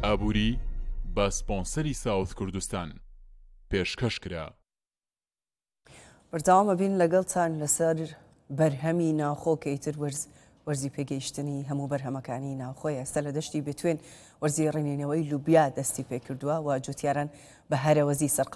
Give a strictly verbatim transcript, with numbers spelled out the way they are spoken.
ئابووری بە سپۆنسەری ساوت کوردستان پێشکەش کرا. بەردەوام بین لەگەڵتان لەسەر بەرهەمی ناوخۆکە ئیتر وەرز وەرزی پێگەیشتنی هەموو بەرهەمەکانی ناوخۆی ئێستا لە دەشتی بتوێن وەرزی ڕێنینەوەی لوبیا دەستی پێکردووە و جوتیاران بە هەرەوەزی سەر